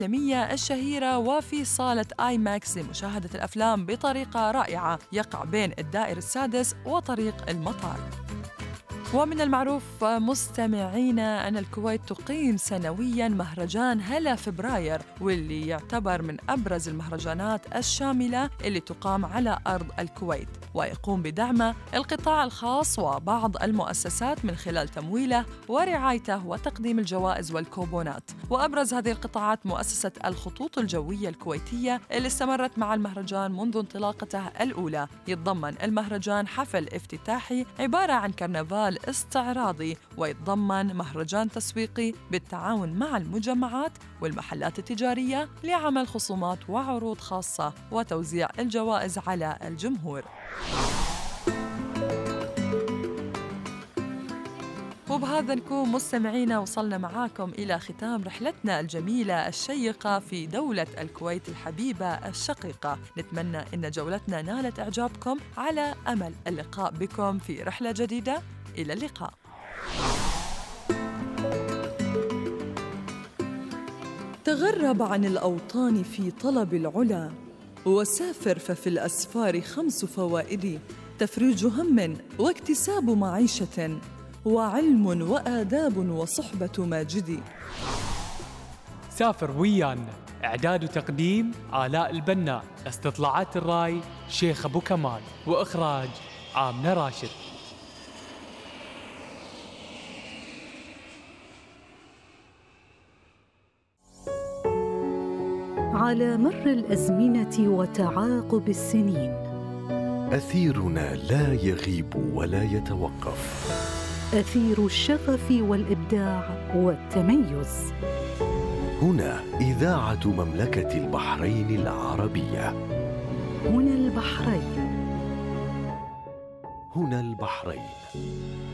العالمية الشهيرة وفي صالة آي ماكس لمشاهدة الأفلام بطريقة رائعة يقع بين الدائر السادس وطريق المطار. ومن المعروف مستمعينا أن الكويت تقيم سنوياً مهرجان هلا فبراير، واللي يعتبر من أبرز المهرجانات الشاملة اللي تقام على أرض الكويت، ويقوم بدعمه القطاع الخاص وبعض المؤسسات من خلال تمويله ورعايته وتقديم الجوائز والكوبونات. وأبرز هذه القطاعات مؤسسة الخطوط الجوية الكويتية اللي استمرت مع المهرجان منذ انطلاقته الأولى. يتضمن المهرجان حفل افتتاحي عبارة عن كرنفال استعراضي، ويتضمن مهرجان تسويقي بالتعاون مع المجمعات والمحلات التجارية لعمل خصومات وعروض خاصة وتوزيع الجوائز على الجمهور. وبهذا نكون مستمعينا وصلنا معاكم إلى ختام رحلتنا الجميلة الشيقة في دولة الكويت الحبيبة الشقيقة. نتمنى إن جولتنا نالت إعجابكم، على أمل اللقاء بكم في رحلة جديدة. إلى اللقاء. تغرب عن الأوطان في طلب العلا، وسافر ففي الأسفار 5 فوائد: تفريج هم واكتساب معيشة، وعلم وآداب وصحبة ماجد. سافر ويانا، إعداد وتقديم آلاء البناء، استطلاعات الراي شيخ أبو كمال، وإخراج آمنة راشد. على مر الأزمنة وتعاقب السنين، أثيرنا لا يغيب ولا يتوقف، أثير الشغف والإبداع والتميز. هنا إذاعة مملكة البحرين العربية. هنا البحرين. هنا البحرين.